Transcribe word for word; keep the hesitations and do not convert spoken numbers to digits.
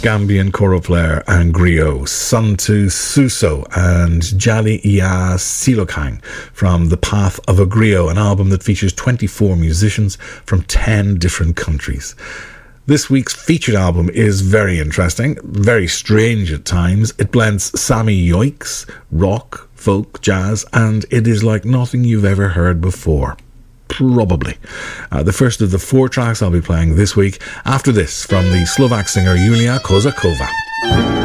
Gambian choral player and griot Santu Suso and Jali Iya Silokang from The Path of a Griot, an album that features twenty-four musicians from ten different countries. This week's featured album is very interesting, very strange at times. It blends Sami yoiks, rock, folk, jazz, and it is like nothing you've ever heard before. Probably. Uh, the first of the four tracks I'll be playing this week. After this, from the Slovak singer Julia Kozakova.